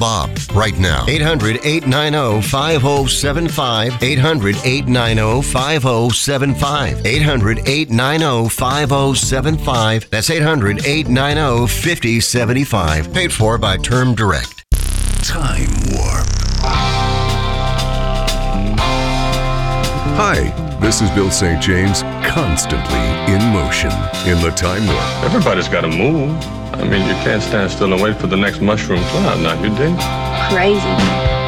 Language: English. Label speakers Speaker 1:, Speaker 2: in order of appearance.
Speaker 1: Bob right now. 800-890-5075. 800-890-5075. 800-890-5075. That's 800-890-5075. Paid for by Term Direct.
Speaker 2: Time Warp. Hi, this is Bill St. James, constantly in motion in the Time Warp.
Speaker 3: Everybody's got to move. I mean, you can't stand still and wait for the next mushroom cloud, now you dig?
Speaker 4: Crazy.